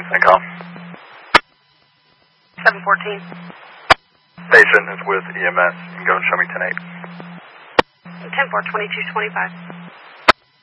And call. 714. Station is with EMS. You can go and show me 10-8. 10-4, 2225.